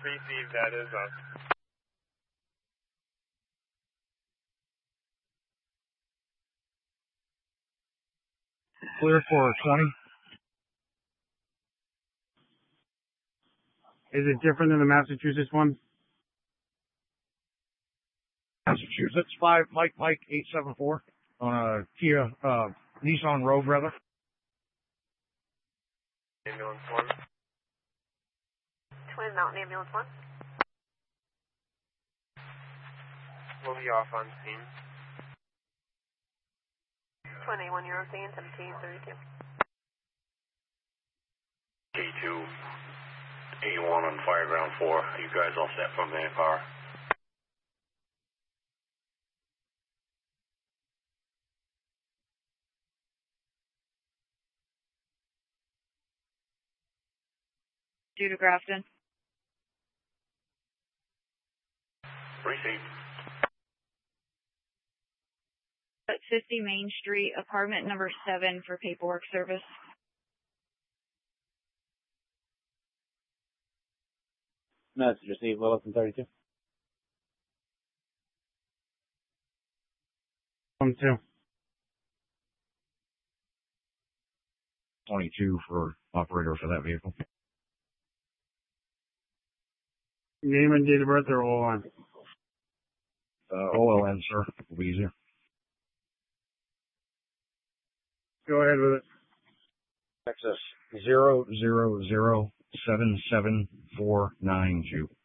Received, that is us. Clear for 20. Is it different than the Massachusetts one? Massachusetts 5 Mike 874 on a Kia Nissan Rogue rather. Ambulance 1. Twin Mountain Ambulance 1. We'll be off on scene. 21 Euro scene, 1732. K2, 81 on Fireground 4. Are you guys all set from the car? Due to Grafton. Received. At 50 Main Street, apartment number 7 for paperwork service. Message received, Wilson 32. 1-2. 22 for operator for that vehicle. Name and date of birth are all on. OLN, sir. Will be easier. Go ahead with it. Texas 00077492.